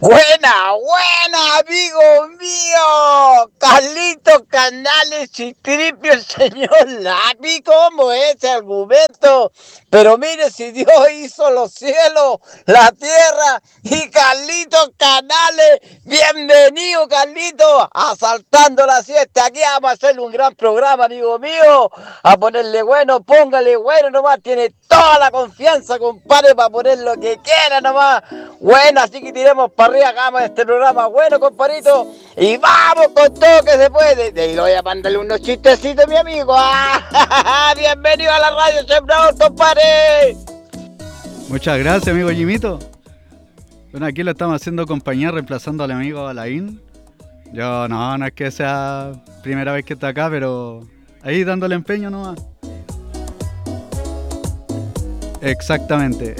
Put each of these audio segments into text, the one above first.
Buena, buena, amigo mío. Carlitos Canales y Tripio, el señor Lapi, ¿cómo es ese argumento? Pero mire, si Dios hizo los cielos, la tierra y Carlitos Canales, bienvenido Carlitos, asaltando la siesta. Aquí vamos a hacer un gran programa, amigo mío, a ponerle bueno, póngale bueno nomás, tiene toda la confianza, compadre, para poner lo que quiera nomás. Bueno, así que tiremos para arriba, hagamos este programa bueno, compadrito. Y vamos con todo que se puede. De ahí lo voy a mandarle unos chistecitos, mi amigo. ¡Ah! Bienvenido a la radio Sembrador, compadre. Muchas gracias, amigo Jimito. Bueno, aquí lo estamos haciendo compañía, reemplazando al amigo Alain. Yo no es que sea primera vez que está acá, pero ahí dándole empeño nomás. Exactamente.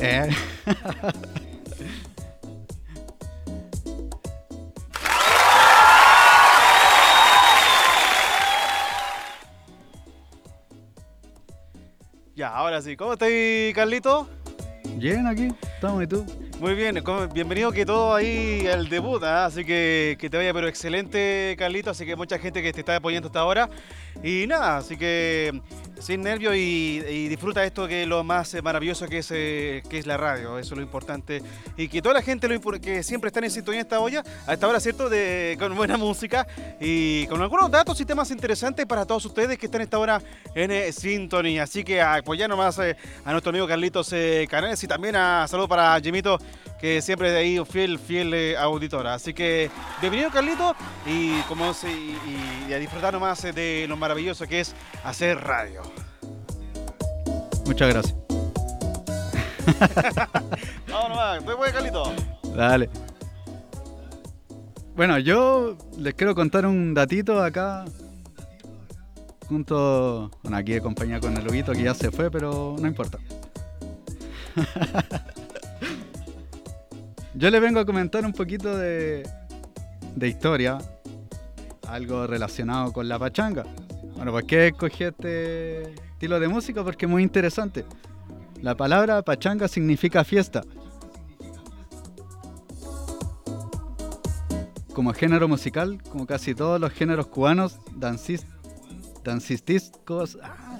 Ya, ahora sí. ¿Cómo estás, Carlito? Bien, aquí estamos, ¿y tú? Muy bien, bienvenido que todo ahí al debut, ¿ah? Así que te vaya pero excelente, Carlito, así que mucha gente que te está apoyando hasta ahora. Y nada, así que sin nervios y disfruta esto que es lo más maravilloso que es la radio, eso es lo importante. Y que toda la gente que siempre están en sintonía a esta hora, ¿cierto? Con buena música y con algunos datos y temas interesantes para todos ustedes que están a esta hora en sintonía. Así que apoyar nomás a nuestro amigo Carlitos Canales y también saludo para Jimito, que siempre es ahí un fiel auditora. Así que bienvenido, Carlito, y a disfrutar nomás de lo maravilloso que es hacer radio. Muchas gracias. Vamos nomás, después, Carlito. Dale. Bueno, yo les quiero contar un datito acá. Bueno, aquí de compañía con el Huguito, que ya se fue, pero no importa. Yo les vengo a comentar un poquito de historia, algo relacionado con la pachanga. Bueno, ¿por qué escogí este estilo de música? Porque es muy interesante. La palabra pachanga significa fiesta. Como género musical, como casi todos los géneros cubanos, dancísticos,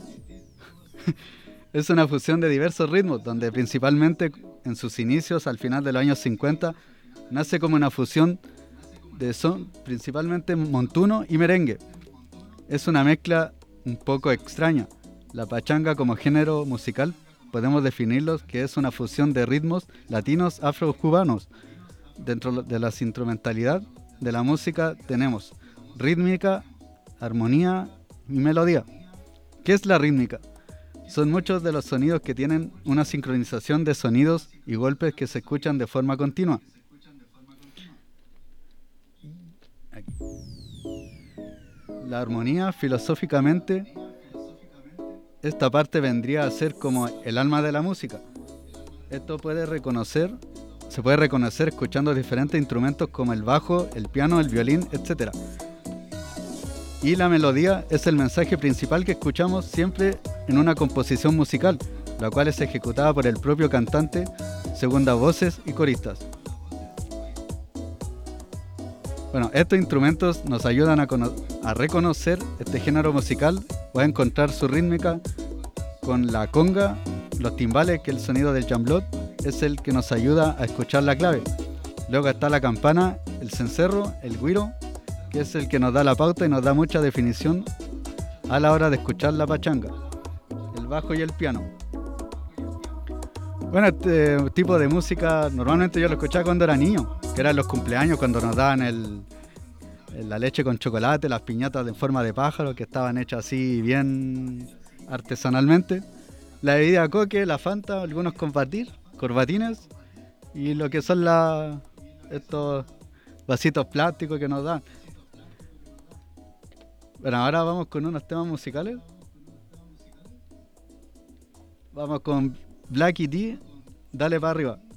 es una fusión de diversos ritmos, donde principalmente en sus inicios, al final de los años 50, nace como una fusión de son, principalmente montuno y merengue. Es una mezcla un poco extraña. La pachanga como género musical podemos definirlo que es una fusión de ritmos latinos afro-cubanos. Dentro de la instrumentalidad de la música tenemos rítmica, armonía y melodía. ¿Qué es la rítmica? Son muchos de los sonidos que tienen una sincronización de sonidos y golpes que se escuchan de forma continua. La armonía, filosóficamente, esta parte vendría a ser como el alma de la música. Esto se puede reconocer escuchando diferentes instrumentos como el bajo, el piano, el violín, etc. Y la melodía es el mensaje principal que escuchamos siempre en una composición musical, la cual es ejecutada por el propio cantante, segunda voces y coristas. Bueno, estos instrumentos nos ayudan a reconocer este género musical o a encontrar su rítmica con la conga, los timbales, que el sonido del jamblot es el que nos ayuda a escuchar la clave. Luego está la campana, el cencerro, el güiro, que es el que nos da la pauta y nos da mucha definición a la hora de escuchar la pachanga, el bajo y el piano. Bueno, este tipo de música normalmente yo lo escuchaba cuando era niño, que eran los cumpleaños, cuando nos daban la leche con chocolate, las piñatas en forma de pájaro que estaban hechas así bien artesanalmente, la bebida coque, la Fanta, algunos corbatines y lo que son estos vasitos plásticos que nos dan. Bueno, ahora vamos con unos temas musicales. Vamos con Black T, dale para arriba.